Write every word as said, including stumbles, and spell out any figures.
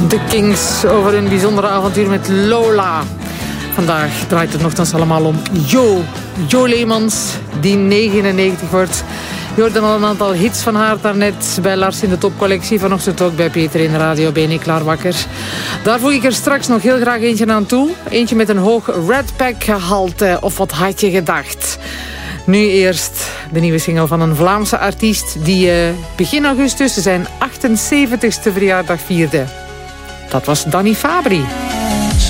De Kings over een bijzondere avontuur met Lola. Vandaag draait het nogthans allemaal om Jo. Jo Leemans, die negenennegentig wordt. Je hoorde al een aantal hits van haar daarnet bij Lars in de topcollectie. Vanochtend ook bij Peter in de radio. Ben ik klaar wakker. Daar voeg ik er straks nog heel graag eentje aan toe. Eentje met een hoog Red Pack gehalte. Of wat had je gedacht? Nu eerst de nieuwe single van een Vlaamse artiest die uh, begin augustus zijn achtenzeventigste verjaardag vierde. Dat was Danny Fabry.